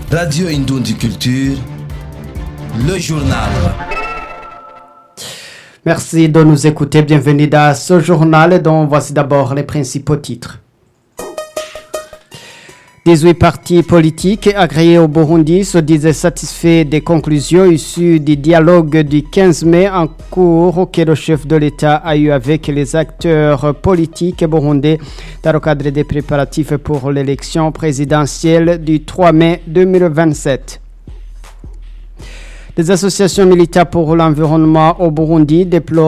Radio Indundi Culture, le journal. Merci de nous écouter. Bienvenue dans ce journal dont voici d'abord les principaux titres. 18 partis politiques agréés au Burundi se disaient satisfaits des conclusions issues du dialogue du 15 mai en cours que le chef de l'État a eu avec les acteurs politiques burundais dans le cadre des préparatifs pour l'élection présidentielle du 3 mai 2027. Les associations militaires pour l'environnement au Burundi déplorent